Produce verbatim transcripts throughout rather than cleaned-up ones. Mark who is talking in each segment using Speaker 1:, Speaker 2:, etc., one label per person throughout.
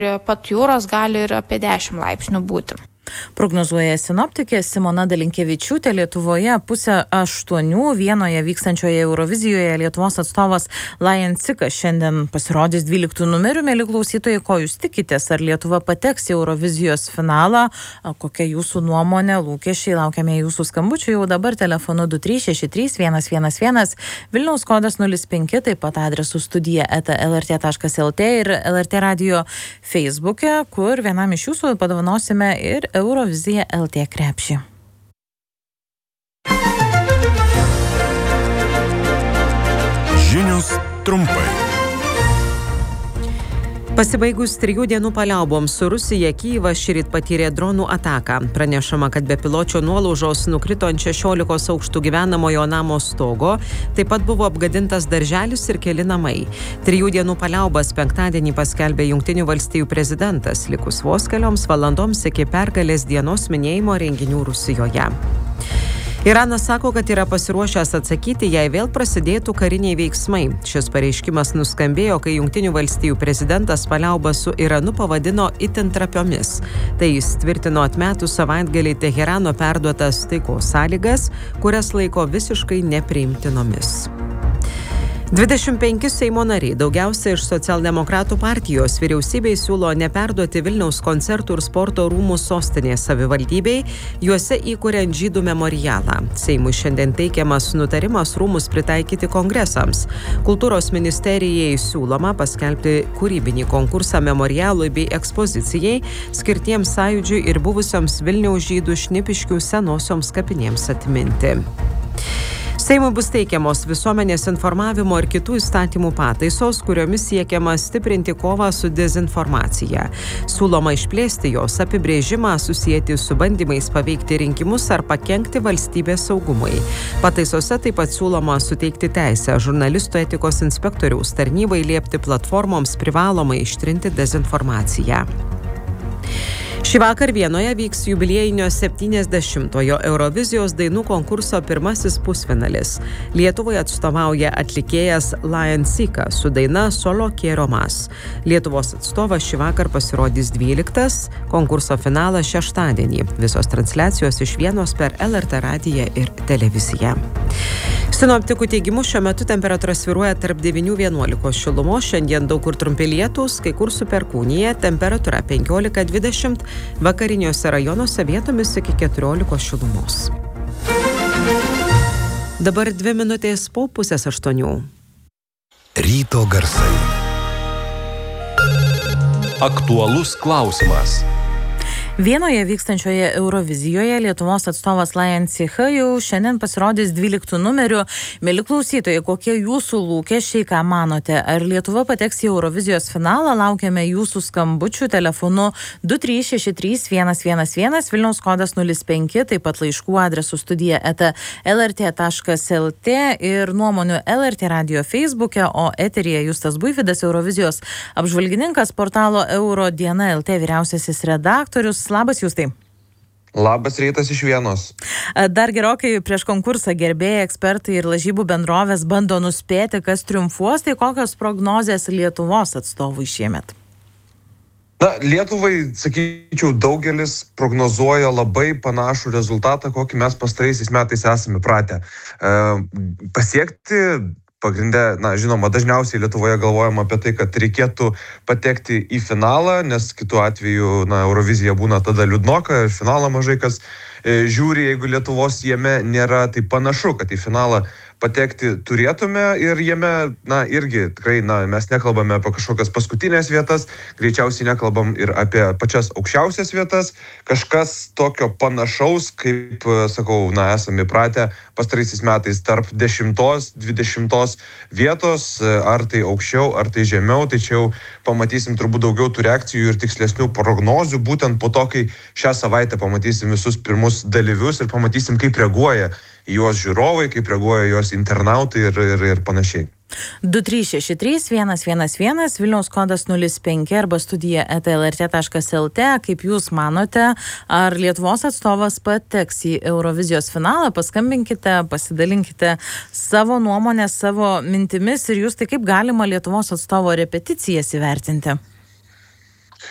Speaker 1: pat jūros gali ir apie dešimt laipsnių būti.
Speaker 2: Prognozuoja sinoptikė Simona Dalinkevičiūtė. Lietuvoje pusę aštuonių Vienoje vykstančioje Eurovizijoje Lietuvos atstovas Lion Cikas šiandien pasirodys dvyliktų numerių. Mėly klausytojai, ko jūs tikitės? Ar Lietuva pateks į Eurovizijos finalą? Kokia jūsų nuomonė, lūkesčiai? Laukiame jūsų skambučių jau dabar telefonu du trys šeši trys vienas vienas vienas, Vilniaus kodas nulis penki, taip pat adresu studija eta lrt taškas lt ir L R T radio Facebook'e, kur vienam iš jūsų padovanosime ir Eurovizija L T krepšį.
Speaker 3: Žinios trumpai.
Speaker 4: Pasibaigus trijų dienų paliauboms su Rusija, Kyjivas šįryt patyrė dronų ataką. Pranešama, kad bepiločio nuolaužos nukrito ant šešiolikos aukštų gyvenamojo namo stogo, taip pat buvo apgadintas darželis ir keli namai. Trijų dienų paliaubas penktadienį paskelbė Jungtinių valstijų prezidentas, likus vos kelioms valandoms iki pergalės dienos minėjimo renginių Rusijoje. Iranas sako, kad yra pasiruošęs atsakyti, jei vėl prasidėtų kariniai veiksmai. Šis pareiškimas nuskambėjo, kai Jungtinių valstijų prezidentas paliaubas su Iranu pavadino itin trapiomis. Tai jis tvirtino atmetus savaitgalį Teherano perduotas taikos sąlygas, kurias laiko visiškai nepriimtinomis. dvidešimt penki Seimo nariai, daugiausia iš socialdemokratų partijos, vyriausybei siūlo neperduoti Vilniaus koncertų ir sporto rūmų sostinės savivaldybei, juose įkuriant žydų memorialą. Seimui šiandien teikiamas nutarimas rūmus pritaikyti kongresams. Kultūros ministerijai siūloma paskelbti kūrybinį konkursą memorialui bei ekspozicijai, skirtiems sąjūdžiui ir buvusioms Vilniaus žydų Šnipiškių senosioms kapinėms atminti. Seimui bus teikiamos visuomenės informavimo ir kitų įstatymų pataisos, kuriomis siekiama stiprinti kovą su dezinformacija. Siūloma išplėsti jos apibrėžimą, susijęti su bandymais paveikti rinkimus ar pakenkti valstybės saugumui. Pataisose taip pat siūloma suteikti teisę žurnalistų etikos inspektoriaus tarnybai liepti platformoms privalomai ištrinti dezinformaciją. Šįvakar Vienoje vyks jubiliejinio septyniasdešimtojo Eurovizijos dainų konkurso pirmasis pusfinalis. Lietuvai atstovauja atlikėjas Lion Cikas su daina Solo quiero más. Lietuvos atstovas šįvakar pasirodys dvyliktas, konkurso finalas šeštadienį. Visos transliacijos iš Vienos per L R T radiją ir televiziją. Sinoptikų teigimu šiuo metu temperatūra svyruoja tarp devynių vienuolikos šilumos, šiandien daug kur trumpi lietūs, kai kur su perkūnija, temperatūra penkiolika dvidešimt, vakariniuose rajonuose vietomis iki keturiolikos šilumos. Dabar dvi minutės po pusės aštuonių.
Speaker 3: Ryto garsai. Aktualus klausimas.
Speaker 2: Vienoje vykstančioje Eurovizijoje Lietuvos atstovas Lion Cikas jau šiandien pasirodys dvyliktų numerių. Mėly klausytojai, kokie jūsų lūkesčiai, ką manote? Ar Lietuva pateks į Eurovizijos finalą? Laukiame jūsų skambučių telefonu du trys šeši trys vienas vienas vienas, Vilniaus kodas nulis penki, taip pat laiškų adresu studija eta L R T taškas L T ir nuomonių L R T radio Facebook'e, o eteryje Justas Buivydas, Eurovizijos apžvalgininkas, portalo Euro diena L T vyriausiasis redaktorius. Labas, Justai.
Speaker 5: Labas rytas iš Vienos.
Speaker 2: Dar gerokai prieš konkursą gerbėjai, ekspertai ir lažybų bendrovės bando nuspėti, kas triumfuos. Tai kokios prognozės Lietuvos atstovui šiemet?
Speaker 5: Na, Lietuvai, sakyčiau, daugelis prognozuoja labai panašų rezultatą, kokį mes pastaraisiais metais esame pratę e, pasiekti. Pagrinde, na, žinoma, dažniausiai Lietuvoje galvojama apie tai, kad reikėtų patekti į finalą, nes kitu atveju, na, Eurovizija būna tada liūdnoka ir finalą mažai kas e, žiūri, jeigu Lietuvos jame nėra. Tai panašu, kad į finalą patekti turėtume ir jame, na, irgi tikrai, na, mes nekalbame apie kažkokias paskutinės vietas, greičiausiai nekalbam ir apie pačias aukščiausias vietas, kažkas tokio panašaus, kaip, sakau, na, esame įpratę pastaraisiais metais tarp dešimtos, dvidešimtos vietos, ar tai aukščiau, ar tai žemiau, tai čia jau pamatysim turbūt daugiau tų reakcijų ir tikslesnių prognozių, būtent po to, kai šią savaitę pamatysim visus pirmus dalyvius ir pamatysim, kaip reaguoja į juos žiūrovai, kaip reaguoja juos internautai ir, ir, ir panašiai.
Speaker 2: du trys šeši trys vienas vienas vienas, Vilniaus kodas nulis penki arba studija eta L R T taškas L T. Kaip jūs manote, ar Lietuvos atstovas pateks į Eurovizijos finalą? Paskambinkite, pasidalinkite savo nuomonę, savo mintimis ir jūs tai kaip galima Lietuvos atstovo repeticijas įvertinti?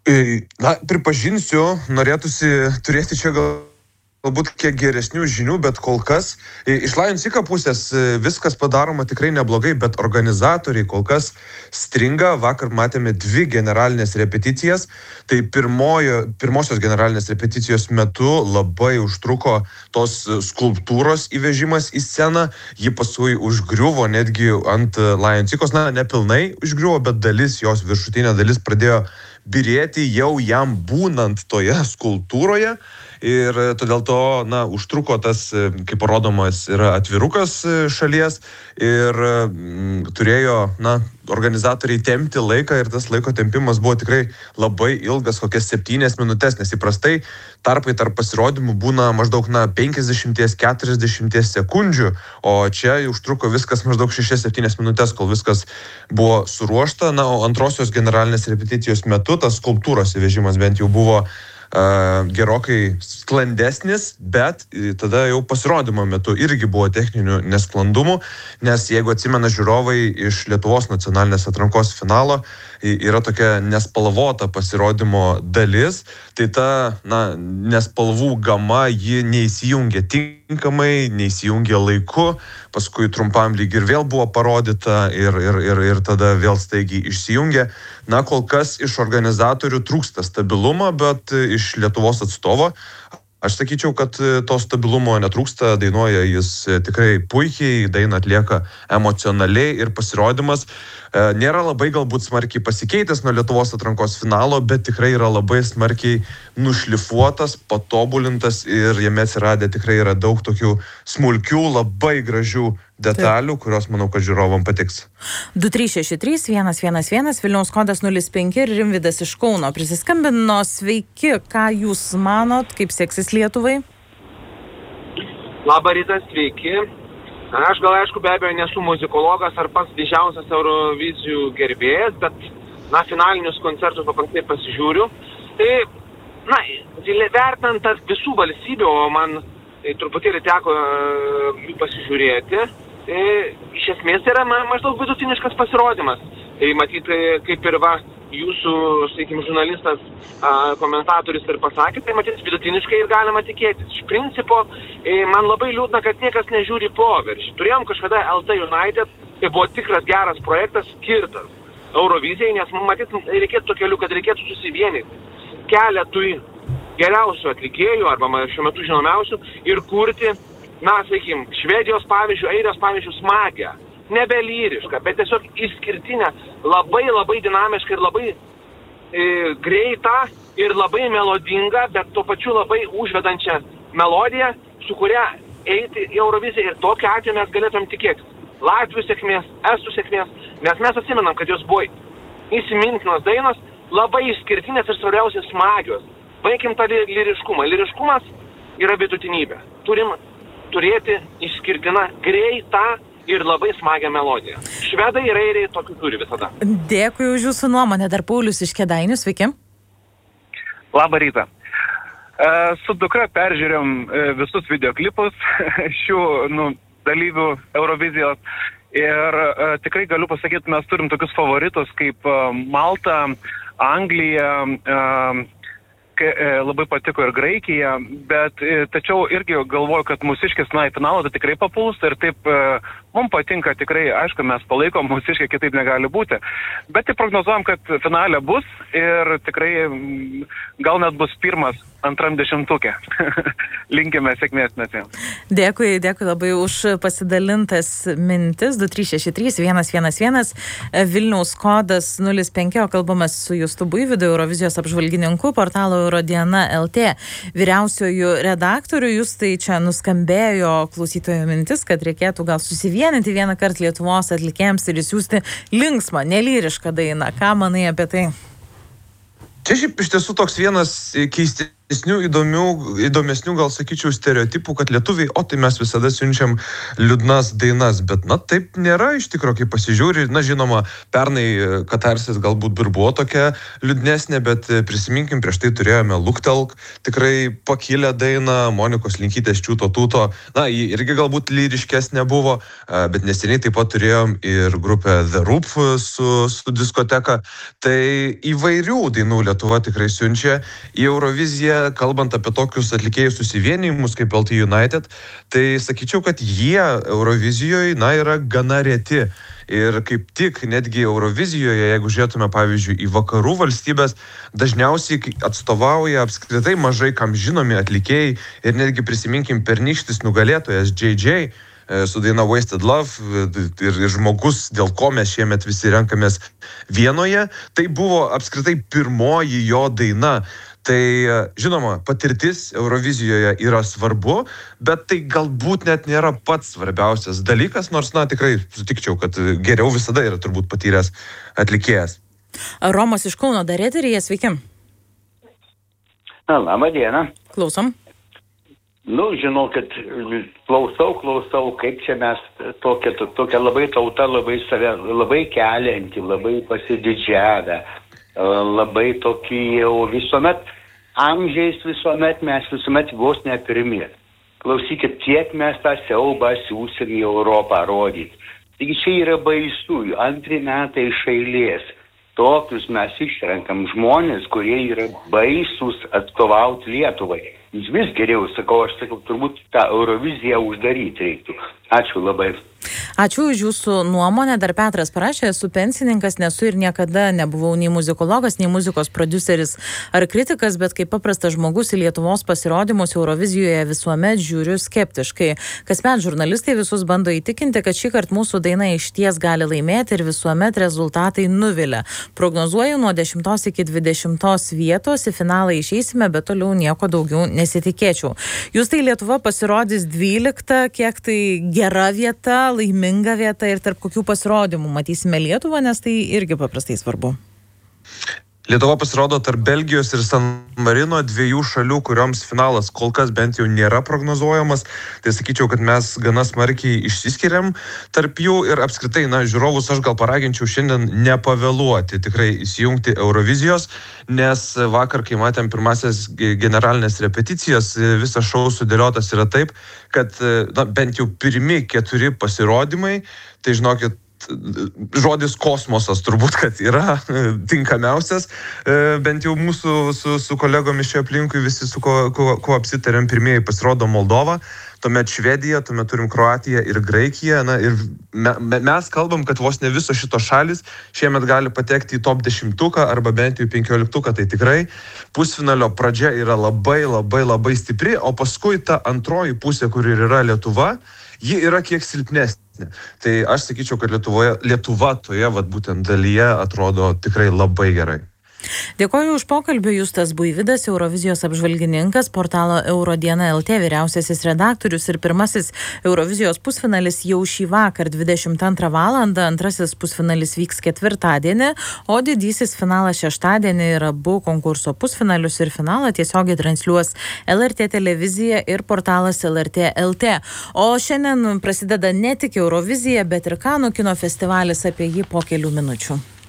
Speaker 5: Na, pripažinsiu, norėtųsi turėti čia gal... galbūt kiek geresnių žinių, bet kol kas iš Lions Cycle pusės viskas padaroma tikrai neblogai, bet organizatoriai kol kas stringa. Vakar matėme dvi generalinės repeticijas. Tai pirmojo, pirmosios generalinės repeticijos metu labai užtruko tos skulptūros įvežimas į sceną. Ji paskui užgriuvo netgi ant Lions Cycle. Na, nepilnai užgriuvo, bet dalis, jos viršutinė dalis pradėjo birėti jau jam būnant toje skulptūroje. Ir todėl to, na, užtruko tas, kaip parodomas, yra atvirukas šalies ir m, turėjo, na, organizatoriai tempti laiką ir tas laiko tempimas buvo tikrai labai ilgas, kokias septynias minutės, nes įprastai tarpai tarp pasirodymų būna maždaug, na, penkiasdešimt keturiasdešimt sekundžių, o čia užtruko viskas maždaug šešias septynias minutės, kol viskas buvo suruošta. Na, o antrosios generalinės repeticijos metu tas skulptūros įvežimas bent jau buvo Uh, gerokai sklandesnis, bet tada jau pasirodymo metu irgi buvo techninių nesklandumų, nes jeigu atsimena žiūrovai iš Lietuvos nacionalinės atrankos finalo, yra tokia nespalvota pasirodymo dalis, tai ta, na, nespalvų gama ji neįsijungia tinkamai, neįsijungia laiku, paskui trumpam lyg ir vėl buvo parodyta ir, ir, ir, ir tada vėl staigiai išsijungia. Na, kol kas iš organizatorių trūksta stabilumo, bet iš Lietuvos atstovo aš sakyčiau, kad to stabilumo netrūksta, dainuoja jis tikrai puikiai, dainą atlieka emocionaliai ir pasirodymas nėra labai galbūt smarkiai pasikeitęs nuo Lietuvos atrankos finalo, bet tikrai yra labai smarkiai nušlifuotas, patobulintas ir jame atsiradę tikrai yra daug tokių smulkių, labai gražių detalių, Taip. Kurios, manau, kad žiūrovam patiks.
Speaker 2: du trys šeši trys vienas vienas vienas, Vilniaus kodas nulis penki ir Rimvydas iš Kauno prisiskambino. Sveiki, ką jūs manot, kaip seksis Lietuvai?
Speaker 6: Labą rytą, sveiki. Aš gal, aišku, be abejo nesu muzikologas ar pats didžiausias Eurovizijų gerbėjas, bet, na, finalinius koncertus paprastai pasižiūriu. Tai, na, vertinant tarp visų valstybių, o man tai, truputėlį teko jų pasižiūrėti, tai, iš esmės yra ma, maždaug vidutiniškas pasirodymas. Tai matyti, kaip ir va, jūsų, sakykime, žurnalistas, a, komentatorius ir pasakė, tai matyti vidutiniškai ir galima tikėtis. Iš principo, e, man labai liūdna, kad niekas nežiūri proveržį. Turėjom kažkada L T United, tai buvo tikras geras projektas skirtas Eurovizijai, nes matyt, reikėtų to keliu, kad reikėtų susivienyti keletui geriausių atlikėjų, arba šiuo metu žinomiausių, ir kurti, na, sakykime, Švedijos pavyzdžių, Airijos pavyzdžių smagę. Nebe lyriška, bet tiesiog išskirtinė, labai labai dinamiška ir labai e, greita ir labai melodinga, bet tuo pačiu labai užvedančią melodiją, su kuria eiti į Euroviziją ir tokiu atveju mes galėtum tikėtis. Latvių sėkmės, estų sėkmės, nes mes atsimenam, kad jos buvo įsimintinos dainos, labai išskirtinės ir svarbiausiai smagios. Vaikim tą lyriškumą. Lyriškumas yra vidutinybė. Turim turėti išskirtiną, greitą ir labai smagią melodiją. Švedai ir airiai tokių turi visada.
Speaker 2: Dėkui už jūsų nuomonę. Dar Paulius iš Kėdainių, sveiki.
Speaker 7: Labą rytą. E, su dukra peržiūrėjom visus videoklipus šių nu, dalyvių Eurovizijos ir e, tikrai galiu pasakyti, mes turim tokius favoritus kaip e, Malta, Anglija, e, labai patiko ir Graikija, bet tačiau irgi galvoju, kad mūsiškis, na, į finalą tai tikrai papuls ir taip mums patinka tikrai, aišku, mes palaikom, mūsiškiai kitaip negali būti, bet tai prognozuojam, kad finale bus ir tikrai gal net bus pirmas antram dešimtukė. Linkime sėkmės nesiems.
Speaker 2: Dėkui, dėkui labai už pasidalintas mintis. du trys šeši trys vienas vienas vienas, Vilniaus kodas nulis penki, o kalbamas su Justu Buivydu, Eurovizijos apžvalgininku, portalo Eurodiena L T vyriausiojų redaktorių. Justai, čia nuskambėjo klausytojo mintis, kad reikėtų gal susivieninti vieną kartą Lietuvos atlikėjams ir įsiųsti linksmą, nelyrišką dainą. Ką manai apie tai?
Speaker 5: Čia šiaip iš tiesų toks vienas keisti įdomių, įdomesnių, gal sakyčiau, stereotipų, kad lietuviai, o tai mes visada siunčiam liūdnas dainas, bet na taip nėra iš tikrųjų, kai pasižiūri, na žinoma, pernai Katarsis galbūt ir buvo tokia liūdnesnė, bet prisiminkim, prieš tai turėjome Luktelk, tikrai pakilę dainą, Monikos Linkytės Čiūto Tūto, na, ji irgi galbūt lyriškesnė buvo, bet neseniai taip pat turėjom ir grupę The Roop su, su diskoteka, tai įvairių dainų Lietuva tikrai siunčia į Euroviziją. Kalbant apie tokius atlikėjų susivienijimus kaip L T United, tai sakyčiau, kad jie Eurovizijoje, na, yra gana reti. Ir kaip tik netgi Eurovizijoje, jeigu žiūrėtume, pavyzdžiui, į vakarų valstybės, dažniausiai atstovauja apskritai mažai kam žinomi atlikėjai ir netgi prisiminkim pernykštis nugalėtojas J J su daina Wasted Love ir, ir žmogus, dėl ko mes šiemet visi renkamės Vienoje, tai buvo apskritai pirmoji jo daina. Tai, žinoma, patirtis Eurovizijoje yra svarbu, bet tai galbūt net nėra pats svarbiausias dalykas, nors, na, tikrai sutikčiau, kad geriau visada yra turbūt patyręs atlikėjas.
Speaker 2: Romas iš Kauno dar eteryje, sveiki.
Speaker 8: Labą dieną.
Speaker 2: Klausom.
Speaker 8: Nu, žinokit, klausau, klausau, kaip čia mes tokia, tokia labai tauta, labai save, labai kelianti, labai pasididžiavę. Labai tokį jau visuomet, amžiais visuomet, mes visuomet vos ne pirmi. Klausykit, tiek mes tą siaubą siūsim į Europą rodyti. Taigi čia yra baisu, antri metai iš eilės. Tokius mes išrenkam žmonės, kurie yra baisus atstovauti Lietuvai. Jūs vis geriau, sakau, aš sakau, turbūt tą Euroviziją uždaryti reiktų. Ačiū labai.
Speaker 2: Ačiū už jūsų nuomonę. Dar Petras parašė, esu pensininkas, nesu ir niekada nebuvau nei muzikologas, nei muzikos prodiuseris ar kritikas, bet kaip paprastas žmogus į Lietuvos pasirodymus Eurovizijoje visuomet žiūriu skeptiškai. Kasmet žurnalistai visus bando įtikinti, kad šį kartą mūsų daina išties gali laimėti ir visuomet rezultatai nuvilia. Prognozuoju nuo dešimtos iki dvidešimtos vietos, į finalą išeisime, bet toliau nieko daugiau nesitikėčiau. Jūs tai Lietuva pasirodys dvylikta, kiek tai gera vieta, laiminga vieta ir tarp kokių pasirodymų matysime Lietuvą, nes tai irgi paprastai svarbu.
Speaker 5: Lietuva pasirodo tarp Belgijos ir San Marino, dviejų šalių, kurioms finalas kol kas bent jau nėra prognozuojamas. Tai sakyčiau, kad mes gana smarkiai išsiskiriam tarp jų ir apskritai, na, žiūrovus aš gal paraginčiau šiandien nepavėluoti, tikrai įsijungti Eurovizijos, nes vakar, kai matėm pirmasias generalinės repeticijas, visas šou sudėliotas yra taip, kad, na, bent jau pirmi keturi pasirodymai, tai žinokit, žodis kosmosas turbūt, kad yra tinkamiausias, bent jau mūsų su, su kolegomis čia aplinkui visi, su ko, ko, ko apsitarėm, pirmieji pasirodo Moldova, tuomet Švedija, tuomet turim Kroatiją ir Graikiją, na ir me, me, mes kalbam, kad vos ne visos šitos šalis šiemet gali patekti į top dešimtuką arba bent jau penkioliktuką, tai tikrai pusfinalio pradžia yra labai, labai, labai stipri, o paskui ta antroji pusė, kur ir yra Lietuva, ji yra kiek silpnesnė. Tai aš sakyčiau, kad Lietuvoje, Lietuva toje vat, būtent dalyje atrodo tikrai labai gerai.
Speaker 2: Dėkoju už pokalbį. Justas Buivydas, Eurovizijos apžvalgininkas, portalo Eurodiena L T vyriausiasis redaktorius ir pirmasis Eurovizijos pusfinalis jau šį vakar dvidešimt antrą valandą, antrasis pusfinalis vyks ketvirtadienį, o didysis finalas šeštadienį ir abu konkurso pusfinalius ir finalą tiesiogiai transliuos L R T televizija ir portalas L R T L T. O šiandien prasideda ne tik Eurovizija, bet ir Kanų kino festivalis, apie jį po kelių minučių.